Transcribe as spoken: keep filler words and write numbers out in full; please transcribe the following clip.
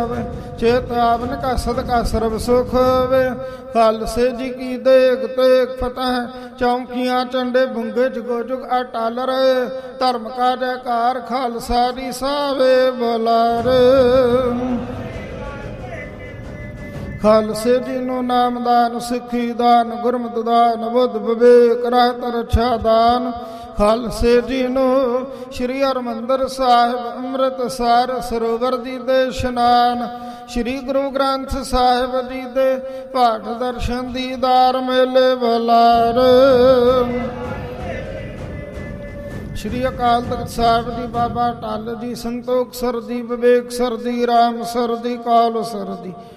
ਹੋਵੇ। ਚੇਤ ਆਵਨ ਕਾ ਸਦਕਾ ਸਰਬ ਸੁਖ ਹੋਵੇ। ਖਾਲਸੇ ਜੀ ਕੀ ਦੇਗ ਤੇਗ ਫਤਿਹ। ਚੌਂਕੀਆਂ ਚੰਡੇ ਬੁੰਗੇ ਜੁਗੋ ਜੁਗ ਅਟਲ ਰਹੇ। ਧਰਮ ਕਾ ਜੈਕਾਰ ਖਾਲਸਾ ਦੀ ਸਾਵੇ ਬੁਲਾਰੇ। ਖਾਲਸੇ ਜੀ ਨੂੰ ਨਾਮਦਾਨ ਸਿੱਖੀ ਦਾਨ ਗੁਰਮਤਿ ਦਾਨ ਬੁੱਧ ਵਿਵੇਕ ਰਹਿਤ ਰਛਾ ਦਾਨ। ਖਾਲਸੇ ਜੀ ਨੂੰ ਸ਼੍ਰੀ ਹਰਿਮੰਦਰ ਸਾਹਿਬ ਅੰਮ੍ਰਿਤਸਰ ਸਰੋਵਰ ਜੀ ਦੇ ਇਸ਼ਨਾਨ। ਸ਼੍ਰੀ ਗੁਰੂ ਗ੍ਰੰਥ ਸਾਹਿਬ ਜੀ ਦੇ ਪਾਠ ਦਰਸ਼ਨ ਦੀਦਾਰ ਮੇਲੇ ਬੁਲਾਰੇ। ਸ਼੍ਰੀ ਅਕਾਲ ਤਖਤ ਸਾਹਿਬ ਜੀ ਬਾਬਾ ਟੱਲ ਜੀ ਸੰਤੋਖ ਸਰ ਦੀ ਵਿਵੇਕ ਸਰ ਦੀ ਰਾਮ ਸਰ ਦੀ ਕਾਲ ਸਰ ਦੀ